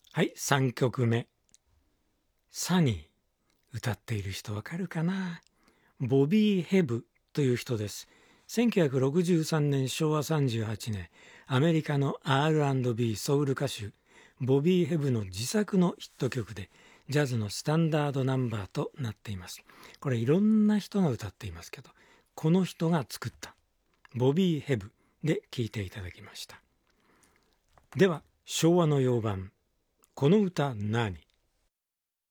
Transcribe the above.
はい、3曲目。サニー。歌っている人わかるかな？ボビー・ヘブという人です。1963年昭和38年、アメリカの R&B ソウル歌手、ボビー・ヘブの自作のヒット曲で、ジャズのスタンダードナンバーとなっています。これいろんな人が歌っていますけど、この人が作ったボビー・ヘブで聴いていただきました。では、昭和の洋版、この歌何？